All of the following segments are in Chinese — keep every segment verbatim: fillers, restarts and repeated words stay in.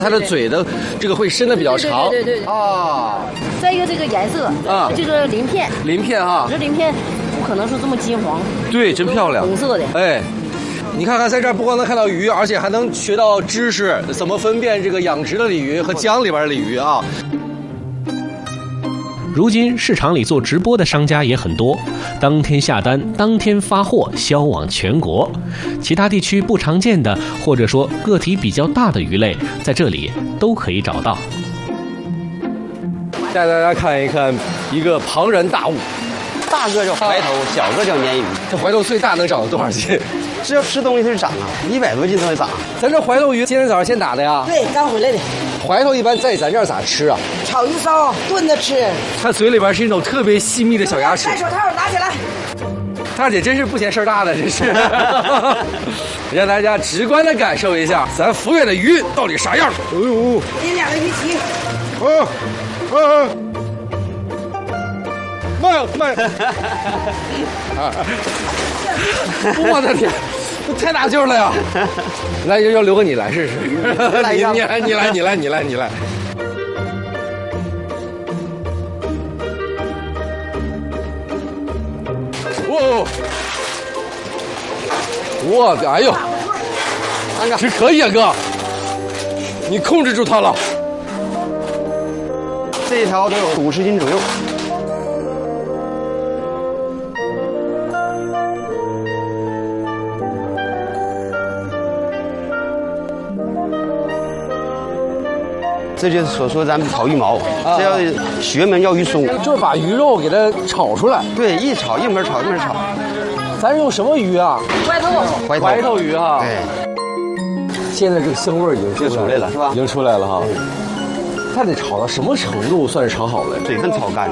它的嘴的这个会伸的比较长。 对对对对啊。 再一个这个颜色啊，这个鳞片， 鳞片哈， 这鳞片不可能是这么金黄。 对，真漂亮， 红色的。 哎。你看看，在这儿不光能看到鱼，而且还能学到知识，怎么分辨这个养殖的鲤鱼和江里边的鲤鱼啊。 如今市场里做直播的商家也很多，当天下单，当天发货，销往全国。其他地区不常见的，或者说个体比较大的鱼类，在这里都可以找到。 带大家看一看一个庞然大物， 大个叫怀头，小个叫鲶鱼。 这怀头最大能长到多少斤？ 只要吃东西它就长啊，一百多斤都会长。 咱这怀头鱼今天早上现打的呀？ 对，刚回来的。 怀头一般在咱这儿咋吃啊？ 炒一烧，炖着吃。 它嘴里边是一种特别细密的小牙齿。 戴手套，拿起来。 大姐真是不嫌事儿大的，真是。让大家直观的感受一下咱福远的鱼到底啥样。哎呦， 给两个鱼鳍。 啊啊！慢慢。我的天！太大劲儿了呀！来，要要留个你来试试。你你来，你来，你来，你来，你来。哇！我的，哎呦，这可以啊，哥，你控制住它了。 这一条都有五十斤左右。这就是所说咱们炒鱼毛，啊、这要学名叫鱼松， 就是把鱼肉给它炒出来。 对，一炒一门炒一门炒。 咱是用什么鱼啊？ 怀头， 怀头， 怀头鱼哈。 对。 现在这个香味已经出来了，是吧？ 已经出来了哈。它得炒到什么程度算是炒好了？ 水分炒干。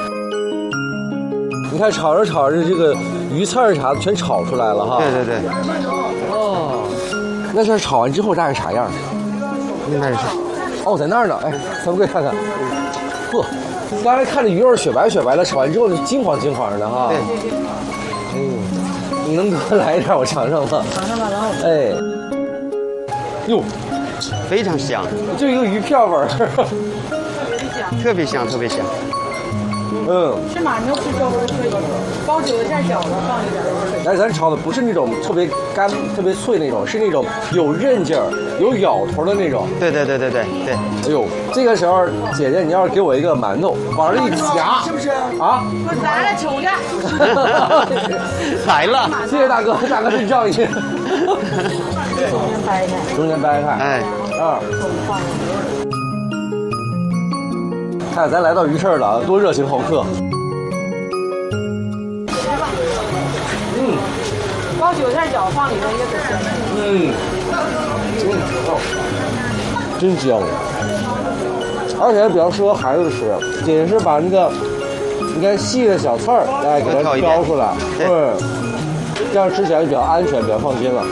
你看炒着炒着，这个鱼刺儿啥的全炒出来了哈。 对对对。 哦，那这炒完之后大概啥样？ 应该是。 哦，在那儿呢，哎，咱们过去看看。呵，刚才看着鱼肉雪白雪白的，炒完之后是金黄金黄的哈。 对。 嗯，你能给我来一点，我尝尝吗？ 尝尝吧，然后。 哎。哟， 非常香， 就一个鱼片味儿。 特别香，特别香。 嗯。 是马牛吃粥的可以，包韭菜饺子放一点。 但是咱炒的不是那种特别干、特别脆那种，是那种有韧劲儿、有咬头的那种。 对对对对对对。 哎呦，这个时候姐姐，你要是给我一个馒头，往这一夹， 是不是？ 啊？ 我拿来瞅着。 来了， 谢谢大哥，大哥真仗义。 中间掰开。 中间掰开。 哎。 啊。看咱来到鱼市了，多热情好客。嗯， 包韭菜饺放里头也可香。 嗯，真香，而且比较适合孩子吃。姐是把那个你看细的小刺儿，哎，给它挑出来，对，这样吃起来比较安全，比较放心了。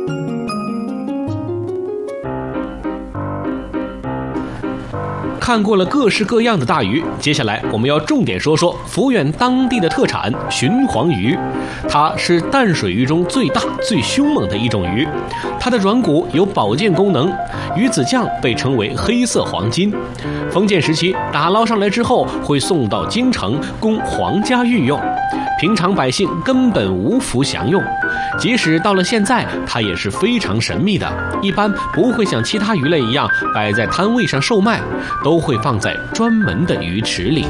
看过了各式各样的大鱼，接下来我们要重点说说福远当地的特产鲟黄鱼。它是淡水鱼中最大、最凶猛的一种鱼，它的软骨有保健功能，鱼子酱被称为黑色黄金。封建时期打捞上来之后，会送到京城供皇家御用，平常百姓根本无福享用。即使到了现在，它也是非常神秘的，一般不会像其他鱼类一样摆在摊位上售卖，都会放在专门的鱼池里。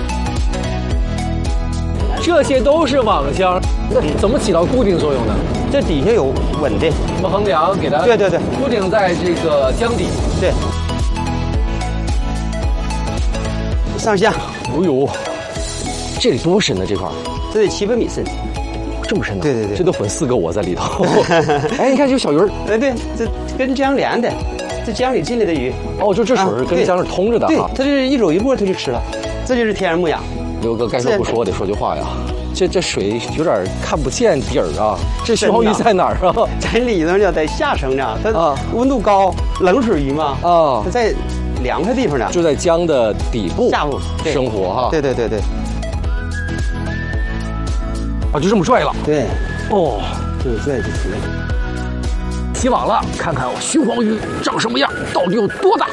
这些都是网箱，那怎么起到固定作用呢？ 这底下有稳的， 什么横梁给它对对对固定在这个江底。 对。上下， 哎呦，这里多深呢？这块这得七八米深。 这么深呢？ 对对对， 这都混四个我在里头。哎，你看这有小鱼儿。 哎，对，这跟江连的，这江里进来的鱼。 哦，就这水是跟江是通着的哈。 对， 它这一搂一没它就吃了，这就是天然牧养。 刘哥该说不说得说句话呀，这这水有点看不见底儿啊。这鲟黄鱼在哪儿啊？ 在里头呢，在下层呢，它啊温度高，冷水鱼嘛啊，它在凉快地方呢， 就在江的底部下部生活哈。 对对对对。 啊，就这么拽了。 对， 哦， 这么拽就出来了。 起网了，看看鲟黄鱼长什么样，到底有多大？